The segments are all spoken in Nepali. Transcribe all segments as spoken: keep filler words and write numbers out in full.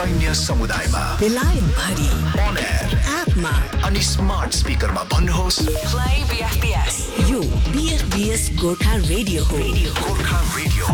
अन्य समुदायमा बेलायत भरि on air एपमा अनि स्मार्ट स्पिकरमा भन्नुहोस् Play B F B S. यो B F B S Gorkha radio हो। गोर्खा रेडियो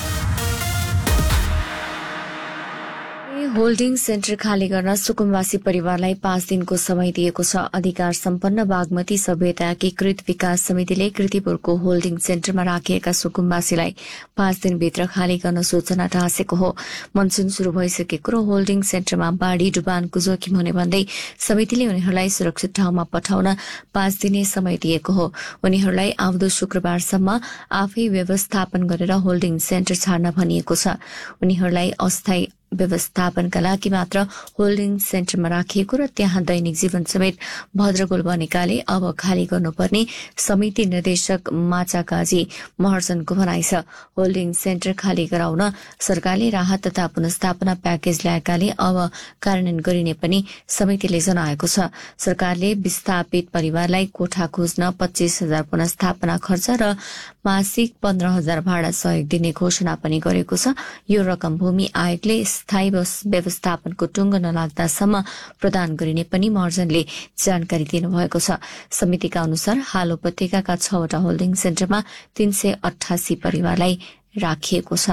होल्डिङ सेन्टर खाली गर्न सुकुम्बासी परिवारलाई पाँच दिनको समय दिएको छ। अधिकार सम्पन्न बागमती सभ्यता एकीकृत विकास समितिले कृतिपुरको होल्डिङ सेन्टरमा राखिएका सुकुम्बासीलाई पाँच दिनभित्र खाली गर्न सूचना टाँसेको हो। मनसुन शुरू भइसकेको र होल्डिङ सेन्टरमा बाढ़ी डुबानको जोखिम हुने भन्दै समितिले उनीहरूलाई सुरक्षित ठाउँमा पठाउन पाँच दिने समय दिएको हो। उनीहरूलाई आउँदो शुक्रबारसम्म आफै व्यवस्थापन गरेर होल्डिङ सेन्टर छाड्न भनिएको छ। उनीहरूलाई अस्थायी व्यवस्थापनका लागि मात्र होल्डिङ सेन्टरमा राखिएको र त्यहाँ दैनिक जीवन समेत भद्रगोल बनेकाले अब खाली गर्नुपर्ने समिति निर्देशक माचा काजी महर्जनको भनाइ छ। होल्डिङ सेन्टर खाली गराउन सरकारले राहत तथा पुनर्स्थापना प्याकेज ल्याएकाले अब कार्यान्वयन गरिने पनि समितिले जनाएको छ। सरकारले विस्थापित परिवारलाई कोठा खोज्न पच्चीस हजार पुनर्स्थापना खर्च र मासिक पन्ध्र हजार भाडा सहयोग दिने घोषणा पनि गरेको छ। यो रकम भूमि आयोगले स्थायी व्यवस्थापनको टुङ्गो नलाग्दासम्म प्रदान गरिने पनि महर्जनले जानकारी दिनुभएको छ। समितिका अनुसार हाल उपत्यकाका छवटा होल्डिङ सेन्टरमा तीन सय अठासी परिवारलाई राखिएको छ।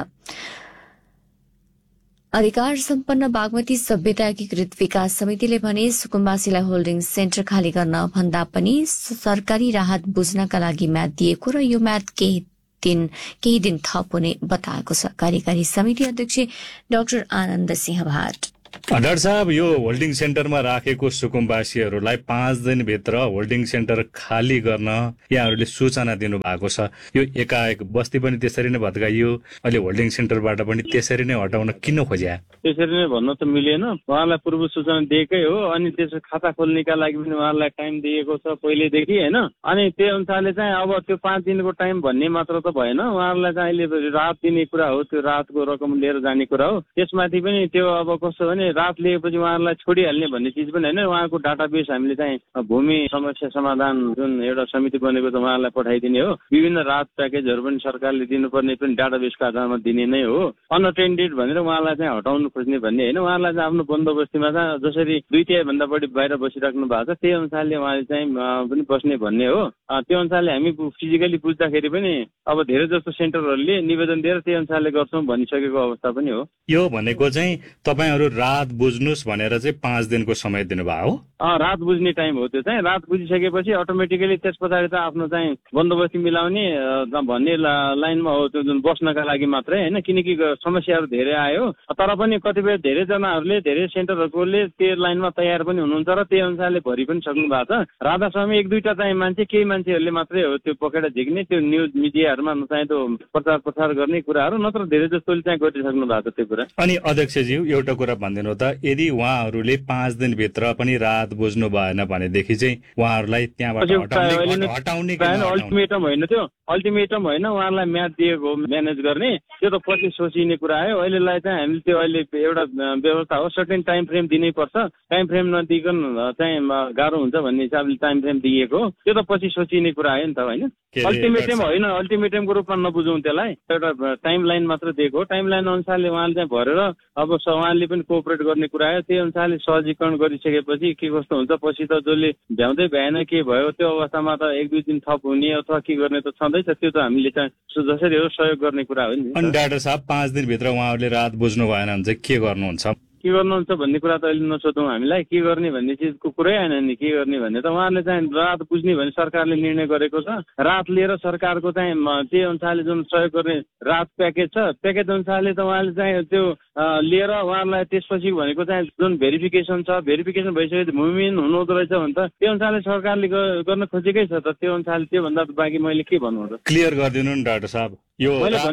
अधिकार सम्पन्न बागमती सभ्यता एकीकृत विकास समितिले भने सुकुम्बासीलाई होल्डिङ सेन्टर खाली गर्न भन्दा पनि सरकारी राहत बुझ्नका लागि म्याद दिएको र यो म्याद केही दिन केही दिन थप हुने बताएको छ। कार्यकारी समिति अध्यक्ष डाक्टर आनन्द सिंह भाट। डाक्टर साहब, यो होल्डिङ सेन्टरमा राखेको सुकुम्बासीहरूलाई पाँच दिनभित्र होल्डिङ सेन्टर खाली गर्न यहाँहरूले सूचना दिनु भएको छ। यो एकाएक बस्ती पनि त्यसरी नै भत्काइयो, अहिले होल्डिङ सेन्टरबाट पनि त्यसरी नै हटाउन किन खोज्या? त्यसरी नै भन्न त मिलेन। उहाँलाई पूर्व सूचना दिएकै हो, अनि त्यसो खाता खोल्नेका लागि पनि उहाँलाई टाइम दिएको छ पहिलेदेखि, होइन? अनि त्यही अनुसारले चाहिँ अब त्यो पाँच दिनको टाइम भन्ने मात्र त भएन, उहाँहरूलाई चाहिँ अहिले राहत दिने कुरा हो, त्यो राहतको रकम लिएर जाने कुरा हो। त्यसमाथि पनि त्यो अब कस्तो भने राहत लिएपछि उहाँहरूलाई छोडिहाल्ने भन्ने चिज पनि होइन। उहाँको डाटाबेस हामीले चाहिँ भूमि समस्या समाधान जुन एउटा समिति बनेको छ उहाँहरूलाई पठाइदिने हो। विभिन्न राहत प्याकेजहरू पनि सरकारले दिनुपर्ने पनि डाटाबेसको आधारमा दिने नै हो। अनअटेन्डेड भनेर उहाँलाई चाहिँ हटाउनु खोज्ने भन्ने होइन। उहाँलाई चाहिँ आफ्नो बन्दोबस्तीमा चाहिँ जसरी दुई तिहाई भन्दा बढी बाहिर बसिराख्नु भएको छ त्यही अनुसारले उहाँले चाहिँ पनि बस्ने भन्ने हो। त्यो अनुसारले हामी फिजिकली बुझ्दाखेरि पनि अब धेरै जस्तो सेन्टरहरूले निवेदन दिएर त्यही अनुसारले गर्छौँ भनिसकेको अवस्था पनि हो। यो भनेको चाहिँ तपाईँहरू राहत बुझ्नुहोस् भनेर चाहिँ पाँच दिनको समय दिनुभयो हो? रात बुझ्ने टाइम हो। त्यो चाहिँ रात बुझिसकेपछि अटोमेटिकली त्यस पछाडि त आफ्नो चाहिँ बन्दोबस्ती मिलाउने भन्ने लाइनमा हो, त्यो जुन बस्नका लागि मात्रै होइन। किनकि समस्याहरू धेरै आयो, तर पनि कतिपय धेरैजनाहरूले धेरै सेन्टरहरूकोले त्यो लाइनमा तयार पनि हुनुहुन्छ र त्यही अनुसारले भरि पनि सक्नु भएको छ। राधास्वामी एक दुईटा चाहिँ मान्छे केही मान्छेहरूले मात्रै हो त्यो पकेडा झिक्ने, त्यो न्युज मिडियाहरूमा चाहिँ त्यो प्रचार प्रसार गर्ने कुराहरू, नत्र धेरै जस्तोले चाहिँ गरिसक्नु भएको छ त्यो कुरा। अनि अध्यक्षज्यू एउटा कुरा भनिदिनु त, यदि उहाँहरूले पाँच दिनभित्र पनि राहत बुझ्नु भएन भनेदेखि चाहिँ उहाँहरूलाई त्यहाँबाट हटाउने अल्टिमेटम होइन, त्यो अल्टिमेटम होइन, उहाँहरूलाई म्याद दिएको म्यानेज गर्ने, त्यो त पछि सोचिने कुरा आयो। अहिलेलाई चाहिँ हामीले त्यो अहिले एउटा व्यवस्था हो, सर्टेन टाइम फ्रेम दिनै पर्छ। टाइम फ्रेम नदिकन चाहिँ गाह्रो हुन्छ भन्ने हिसाबले टाइम फ्रेम दिएको हो, त्यो त पछि सोचिने कुरा आयो नि त, होइन? अल्टिमेटम होइन, अल्टिमेटमको रूपमा नबुझौँ त्यसलाई, एउटा टाइम लाइन मात्र दिएको हो। टाइम लाइन अनुसारले उहाँले चाहिँ भरेर अब उहाँले पनि कोअपरेट गर्ने कुरा आयो। त्यही अनुसारले सहजीकरण गरिसकेपछि के कस्तो हुन्छ, पछि त जसले भ्याउँदै भएन के भयो त्यो अवस्थामा त एक दुई दिन थप हुने अथवा के गर्ने त छँदैछ। त्यो त हामीले चाहिँ जसरी हो सहयोग गर्ने कुरा हो नि। अनि डाक्टर साहब, पाँच दिनभित्र उहाँहरूले राहत बुझ्नु भएन भने चाहिँ के गर्नुहुन्छ? के गर्नुहुन्छ भन्ने कुरा त अहिले नसोधौँ हामीलाई। के गर्ने भन्ने चिजको कुरै आएन नि। के गर्ने भन्ने त उहाँहरूले चाहिँ राहत बुझ्ने भने सरकारले निर्णय गरेको छ। राहत लिएर सरकारको चाहिँ त्यही अनुसारले जुन सहयोग गर्ने राहत प्याकेज छ, प्याकेज अनुसारले त उहाँले चाहिँ त्यो लिएर उहाँहरूलाई त्यसपछि भनेको चाहिँ जुन भेरिफिकेसन छ, भेरिफिकेसन भइसकेपछि भूमिहीन हुनुहुँदो रहेछ भने त त्यो अनुसारले सरकारले गर्न खोजेकै छ त। त्यो अनुसारले त्योभन्दा बाँकी मैले के भन्नु त? क्लियर गरिदिनु नि डाक्टर साहब। यो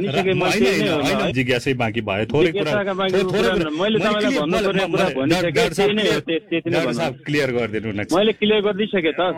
जिज्ञासै बाँकी भयो, थोरै कुरा मैले तपाईँलाई भन्नुपर्ने कुरा भनिसकेँ, क्लियर गरिदिनु न। मैले क्लियर गरिदिइसकेँ त।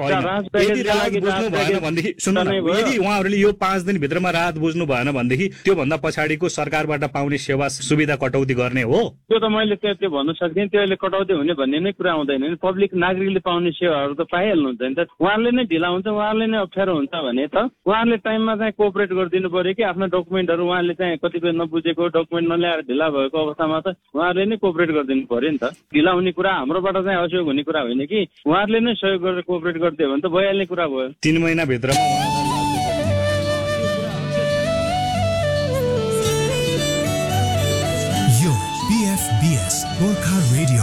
यदि उहाँहरूले यो पाँच दिनभित्रमा राहत बुझ्नु भएन भनेदेखि त्योभन्दा पछाडिको सरकारबाट पाउने सेवा सुविधा कटौती गर्ने हो? त्यो त मैले त्यो त्यो भन्न सक्दिनँ। त्यो अहिले कटौती हुने भन्ने नै कुरा आउँदैन नि। पब्लिक नागरिकले पाउने सेवाहरू त पाइहाल्नुहुन्छ नि त। उहाँहरूले नै ढिला हुन्छ, उहाँहरूले नै अप्ठ्यारो हुन्छ भने त उहाँहरूले टाइममा चाहिँ कोअपरेट गरिदिनु पर्यो कि आफ्ना डकुमेन्टहरू उहाँले चाहिँ कतिपय नबुझेको डकुमेन्ट नल्याएर ढिला भएको अवस्थामा त उहाँहरूले नै कोअपरेट गरिदिनु पर्यो नि त। ढिला हुने कुरा हाम्रोबाट चाहिँ असहयोग हुने कुरा होइन कि उहाँहरूले नै सहयोग गरेर कोअपरेट गरिदियो भने त भइहाल्ने कुरा भयो। तीन महिनाभित्रमा यो बीएफबीएस गोर्खा रेडियो